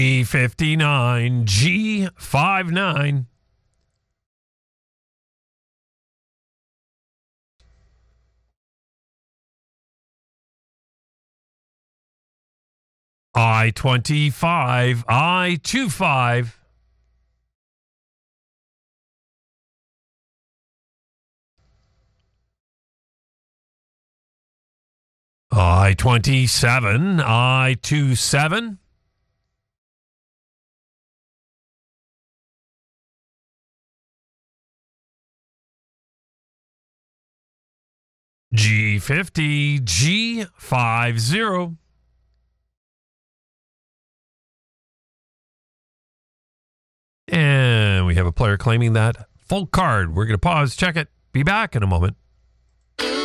E59 G59. I-25 I-25. I-27 I-27. G50 G50. And we have a player claiming that full card. We're going to pause, check it, be back in a moment.